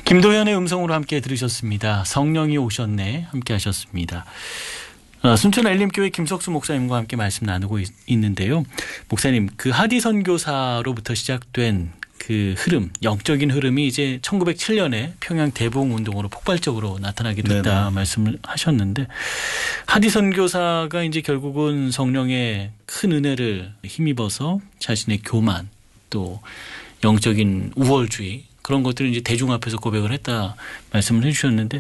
김도현의 음성으로 함께 들으셨습니다. 성령이 오셨네 함께 하셨습니다. 순천 엘림교회 김석수 목사님과 함께 말씀 나누고 있는데요. 목사님, 그 하디 선교사로부터 시작된 그 흐름, 영적인 흐름이 이제 1907년에 평양 대부흥운동으로 폭발적으로 나타나게 됐다 네네. 말씀을 하셨는데, 하디 선교사가 이제 결국은 성령의 큰 은혜를 힘입어서 자신의 교만 또 영적인 우월주의 그런 것들을 이제 대중 앞에서 고백을 했다 말씀을 해주셨는데,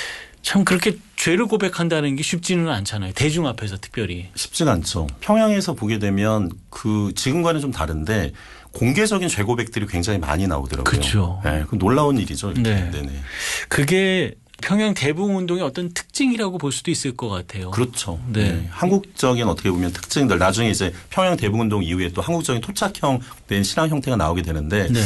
참 그렇게 죄를 고백한다는 게 쉽지는 않잖아요. 대중 앞에서 특별히. 쉽지가 않죠. 평양에서 보게 되면 그 지금과는 좀 다른데 공개적인 죄 고백들이 굉장히 많이 나오더라고요. 그렇죠. 네, 그 놀라운 일이죠. 네. 네네. 그게 평양 대부흥운동의 어떤 특징이라고 볼 수도 있을 것 같아요. 그렇죠. 네. 한국적인 어떻게 보면 특징들, 나중에 이제 평양 대부흥운동 이후에 또 한국적인 토착형 된 신앙 형태가 나오게 되는데 네.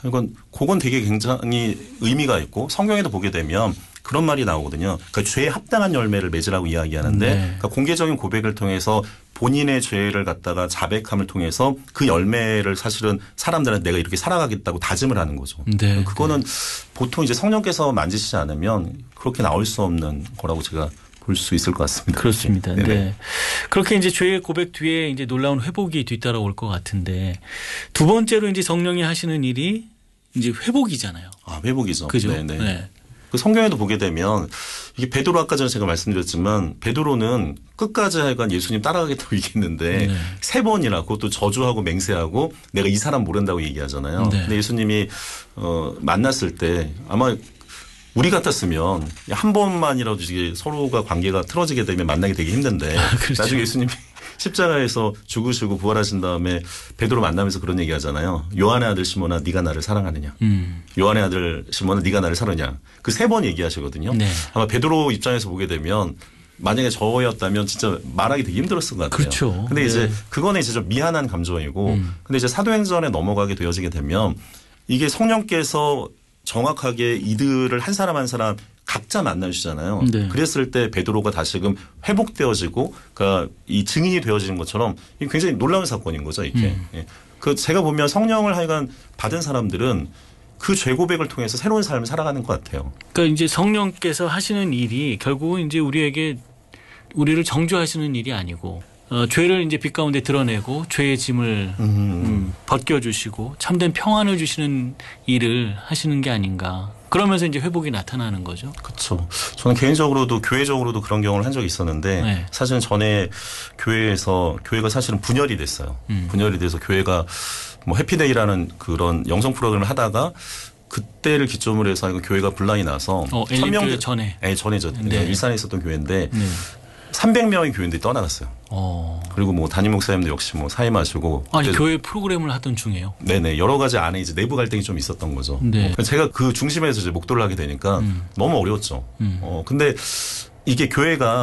그건 되게 굉장히 의미가 있고 성경에도 보게 되면 그런 말이 나오거든요. 그러니까 죄에 합당한 열매를 맺으라고 이야기하는데 네. 그러니까 공개적인 고백을 통해서 본인의 죄를 갖다가 자백함을 통해서 그 열매를 사실은 사람들한테 내가 이렇게 살아가겠다고 다짐을 하는 거죠. 네. 그거는 보통 이제 성령께서 만지시지 않으면 그렇게 나올 수 없는 거라고 제가 볼 수 있을 것 같습니다. 그렇습니다. 네. 그렇게 이제 죄의 고백 뒤에 이제 놀라운 회복이 뒤따라올 것 같은데, 두 번째로 이제 성령이 하시는 일이 이제 회복이잖아요. 아, 회복이죠. 그죠? 네네. 네. 그 성경에도 보게 되면 이게 베드로 아까 전에 제가 말씀드렸지만 베드로는 끝까지 하여간 예수님 따라가겠다고 얘기했는데 네. 3번이나 그것도 저주하고 맹세하고 내가 이 사람 모른다고 얘기하잖아요. 네. 근데 예수님이 만났을 때 아마 우리 같았으면 한 번만이라도 이게 서로가 관계가 틀어지게 되면 만나게 되게 힘든데 그렇죠. 나중에 예수님이 십자가에서 죽으시고 부활하신 다음에 베드로 만나면서 그런 얘기 하잖아요. 요한의 아들 시몬아 네가 나를 사랑하느냐. 요한의 아들 시몬아 네가 나를 사랑하느냐. 그 3번 얘기하시거든요. 네. 아마 베드로 입장에서 보게 되면 만약에 저였다면 진짜 말하기 되게 힘들었을 것 같아요. 그렇죠. 근데 네. 이제 그거는 이제 좀 미안한 감정이고 근데 이제 사도행전에 넘어가게 되어지게 되면 이게 성령께서 정확하게 이들을 한 사람 한 사람 각자 만나주시잖아요. 네. 그랬을 때 베드로가 다시금 회복되어지고 그러니까 이 증인이 되어지는 것처럼 굉장히 놀라운 사건인 거죠. 이게. 예. 그 제가 보면 성령을 하여간 받은 사람들은 그 죄 고백을 통해서 새로운 삶을 살아가는 것 같아요. 그러니까 이제 성령께서 하시는 일이 결국은 이제 우리를 정죄하시는 일이 아니고 죄를 이제 빛 가운데 드러내고 죄의 짐을 벗겨주시고 참된 평안을 주시는 일을 하시는 게 아닌가. 그러면서 이제 회복이 나타나는 거죠. 그렇죠. 저는 개인적으로도 교회적으로도 그런 경험을 한 적이 있었는데 네. 사실은 전에 교회가 사실은 분열이 됐어요. 분열이 돼서 교회가 뭐 해피데이라는 그런 영성 프로그램을 하다가 그때를 기점으로 해서 교회가 분란이 나서 엘림교회 전에. 네, 전에죠. 네. 일산에 있었던 교회인데 네. 300명의 교인들이 떠나갔어요. 그리고 뭐 담임 목사님도 역시 뭐 사임하시고. 아니 교회 프로그램을 하던 중에요. 네네 여러 가지 안에 이제 내부 갈등이 좀 있었던 거죠. 네. 제가 그 중심에서 이제 목도를 하게 되니까 너무 어려웠죠. 근데 이게 교회가